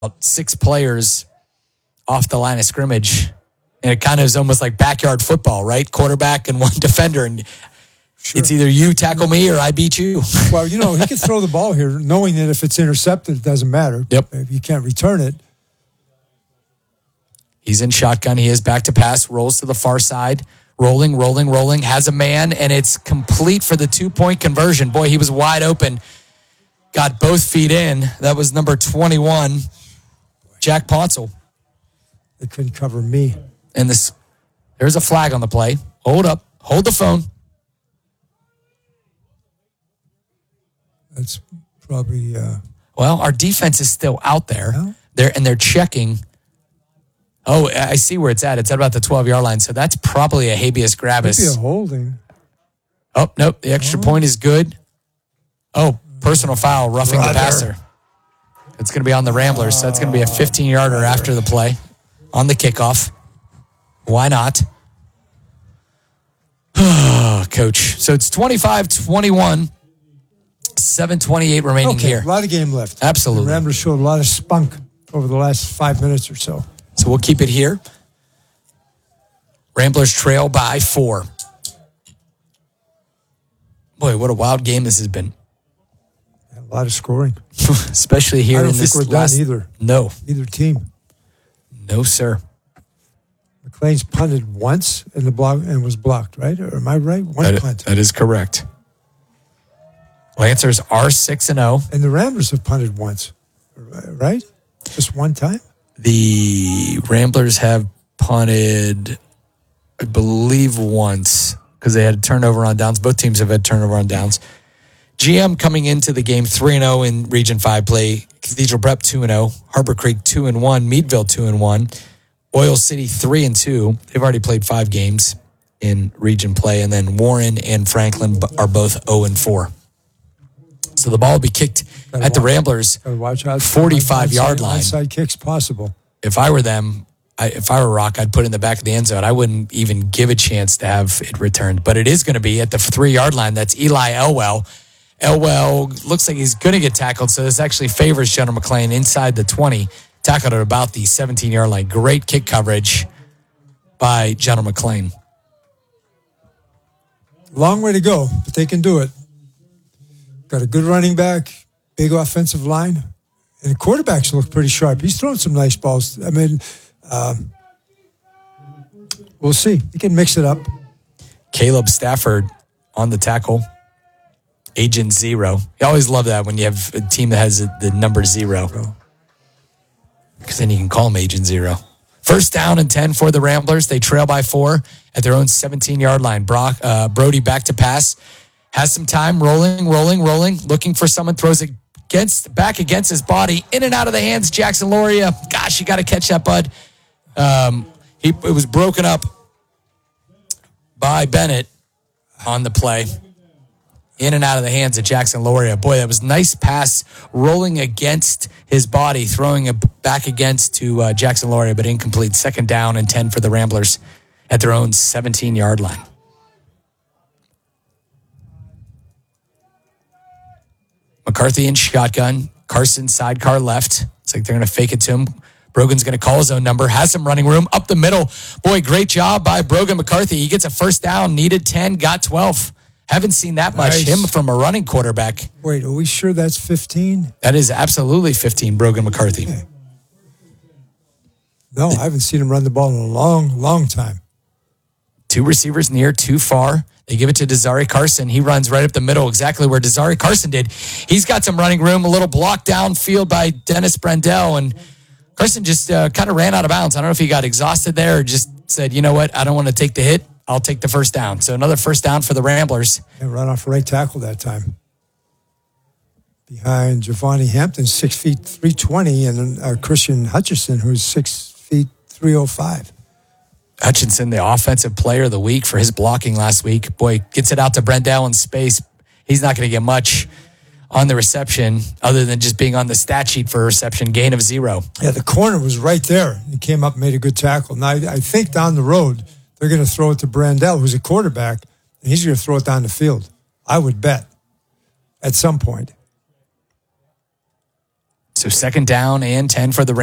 6 players off the line of scrimmage. And it kind of is almost like backyard football, right? Quarterback and 1 defender. And it's either you tackle me or I beat you. Well, he can throw the ball here, knowing that if it's intercepted, it doesn't matter. Yep. If you can't return it. He's in shotgun. He is back to pass. Rolls to the far side. Rolling. Has a man, and it's complete for the 2-point conversion. Boy, he was wide open. Got both feet in. That was number 21, Jack Poncel. They couldn't cover me. And there's a flag on the play. Hold up. Hold the phone. That's probably... Well, our defense is still out there. Well, They're checking. Oh, I see where it's at. It's at about the 12-yard line. So that's probably a habeas grabus. Maybe a holding. Oh, nope. The extra point is good. Oh, personal foul, roughing the passer. It's going to be on the Ramblers. So that's going to be a 15-yarder after the play on the kickoff. Why not? Coach. So it's 25-21. 7:28 remaining here. A lot of game left. Absolutely. The Ramblers showed a lot of spunk over the last 5 minutes or so. So we'll keep it here. Ramblers trail by 4. Boy, what a wild game this has been. A lot of scoring. Especially here in this I don't think we're done either. No. Either team. No, sir. McLean's punted once and was blocked, right? Or am I right? One punt. That is correct. Lancers are 6-0. And the Ramblers have punted once, right? Just one time? The Ramblers have punted, I believe, once because they had a turnover on downs. Both teams have had turnover on downs. GM coming into the game 3-0 in Region 5 play. Cathedral Prep 2-0. Harbor Creek 2-1. Meadville 2-1. Oil City 3-2. They've already played 5 games in Region play. And then Warren and Franklin are both 0-4. So the ball will be kicked at the Ramblers 45-yard line. Onside kicks possible. If I were them, if I were Rock, I'd put it in the back of the end zone. I wouldn't even give a chance to have it returned. But it is going to be at the 3-yard line. That's Eli Elwell. Elwell looks like he's going to get tackled, so this actually favors General McLean inside the 20. Tackled at about the 17-yard line. Great kick coverage by General McLean. Long way to go, but they can do it. Got a good running back, big offensive line, and the quarterbacks look pretty sharp. He's throwing some nice balls. I mean, we'll see. He can mix it up. Caleb Stafford on the tackle. Agent 0. You always love that when you have a team that has the number 0. Because then you can call them Agent 0. First down and 10 for the Ramblers. They trail by 4 at their own 17-yard line. Brody back to pass. Has some time, rolling, looking for someone, throws it back against his body, in and out of the hands, Jackson Loria. Gosh, you got to catch that, bud. It was broken up by Bennett on the play. In and out of the hands of Jackson Loria. Boy, that was nice pass, rolling against his body, throwing it back against to Jackson Loria, but incomplete. Second down and 10 for the Ramblers at their own 17-yard line. McCarthy in shotgun. Carson sidecar left. It's like they're going to fake it to him. Brogan's going to call his own number. Has some running room up the middle. Boy, great job by Brogan McCarthy. He gets a first down. Needed 10. Got 12. Haven't seen that much. Nice. Him from a running quarterback. Wait, are we sure that's 15? That is absolutely 15, Brogan McCarthy. Okay. No, I haven't seen him run the ball in a long time. 2 receivers near, 2 far. They give it to Desari Carson. He runs right up the middle, exactly where Desari Carson did. He's got some running room, a little block downfield by Dennis Brendel, and Carson just kind of ran out of bounds. I don't know if he got exhausted there or just said, you know what, I don't want to take the hit. I'll take the first down. So another first down for the Ramblers. And run off right tackle that time. Behind Giovanni Hampton, 6 feet 320, and then Christian Hutchison, who's 6 feet 305. Hutchinson, the offensive player of the week for his blocking last week. Boy, gets it out to Brendel in space. He's not going to get much on the reception other than just being on the stat sheet for a reception, gain of 0. Yeah, the corner was right there. He came up and made a good tackle. Now, I think down the road, they're going to throw it to Brendel, who's a quarterback, and he's going to throw it down the field. I would bet at some point. So second down and 10 for the